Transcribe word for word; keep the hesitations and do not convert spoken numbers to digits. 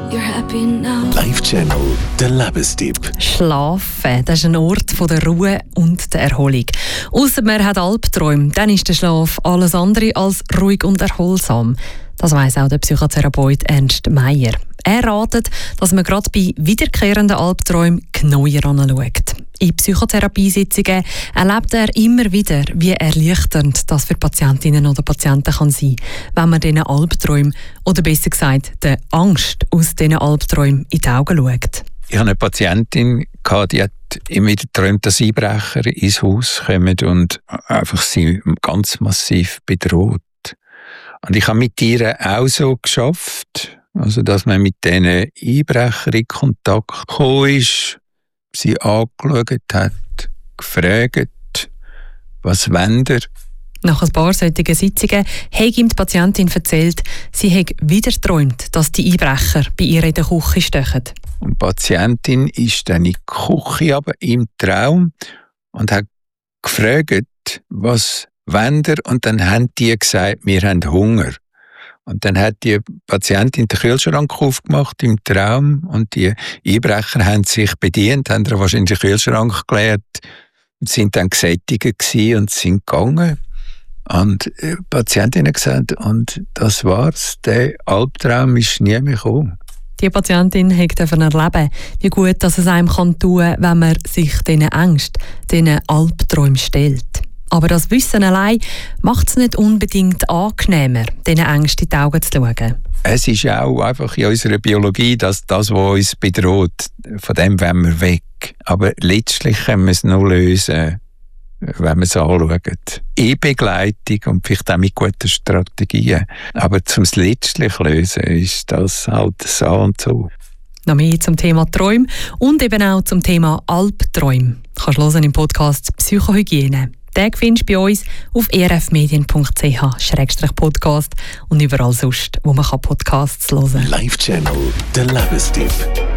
you're happy now. Live Channel, der Lebenstipp. Schlafen, das ist ein Ort von der Ruhe und der Erholung. Ausser man hat Albträume, dann ist der Schlaf alles andere als ruhig und erholsam. Das weiss auch der Psychotherapeut Ernst Meier. Er ratet, dass man gerade bei wiederkehrenden Albträumen genauer anschaut. In Psychotherapiesitzungen erlebt er immer wieder, wie erleichternd das für Patientinnen oder Patienten kann sein, wenn man diesen Albträumen, oder besser gesagt, der Angst aus diesen Albträumen in die Augen schaut. Ich hatte eine Patientin, die hat immer wieder geträumt, dass Einbrecher ins Haus kommen und einfach sie ganz massiv bedroht. Und ich habe mit ihr auch so geschafft, also dass man mit diesen Einbrechern in Kontakt gekommen ist, sie angeschaut hat, gefragt, was wollen ihr? Nach ein paar solchen Sitzungen hat ihm die Patientin erzählt, sie habe wieder geträumt, dass die Einbrecher bei ihr in der Küche stechen. Und die Patientin ist dann in die Küche, aber im Traum, und hat gefragt, was wollen ihr? Und dann haben die gesagt, wir haben Hunger. Und dann hat die Patientin den Kühlschrank aufgemacht im Traum und die Einbrecher haben sich bedient, haben wahrscheinlich den Kühlschrank geleert, sind dann gesättigt und sind gegangen. Und die Patientin hat gesagt, und das war's, der Albtraum ist nie mehr gekommen. Die Patientin durfte erleben, wie gut dass es einem tun kann, wenn man sich diesen Ängsten, diesen Albträumen stellt. Aber das Wissen allein macht es nicht unbedingt angenehmer, diesen Ängsten in die Augen zu schauen. Es ist auch einfach in unserer Biologie, dass das, was uns bedroht, von dem wollen wir weg. Aber letztlich können wir es nur lösen, wenn wir es anschauen. E-Begleitung und vielleicht auch mit guten Strategien. Aber zum letztlich lösen ist das halt so und so. Noch mehr zum Thema Träume und eben auch zum Thema Albträume. Du kannst hören im Podcast Psychohygiene. Den findest du bei uns auf e r f medien punkt c h slash podcast und überall sonst, wo man Podcasts hören kann. Live Channel, der Lebenstipp.